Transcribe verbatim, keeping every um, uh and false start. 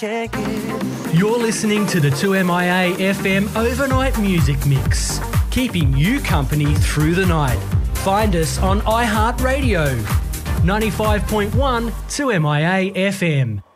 check it. You're listening to the two M I A F M Overnight Music Mix, keeping you company through the night. Find us on iHeartRadio, ninety-five point one two M I A F M.